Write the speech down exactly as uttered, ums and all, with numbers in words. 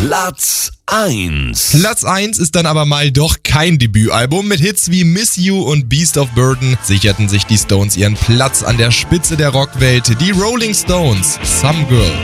Platz eins. Platz eins ist dann aber mal doch kein Debütalbum. Mit Hits wie Miss You und Beast of Burden sicherten sich die Stones ihren Platz an der Spitze der Rockwelt. Die Rolling Stones, Some Girl.